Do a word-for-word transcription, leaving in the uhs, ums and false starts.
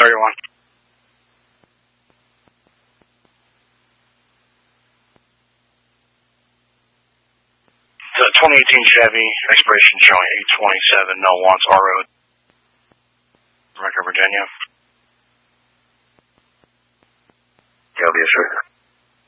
thirty-one. The twenty eighteen Chevy, expiration showing eight twenty-seven, no wants, R Road, Record, Virginia.